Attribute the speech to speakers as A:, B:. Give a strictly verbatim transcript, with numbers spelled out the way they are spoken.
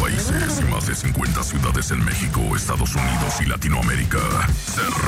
A: países y más de cincuenta ciudades en México, Estados Unidos y Latinoamérica. Se